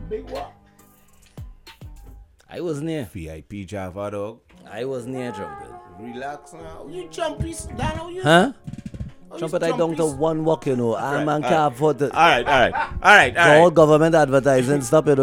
Big what? I was near. VIP Java dog. I was near Trumpet. Relax now. You jumpy, Dano. You. Huh? Oh, Trumpet, you I don't jumpy. to one walk, you know. I'm Right, and can't afford to. All right. All government advertising, stop it.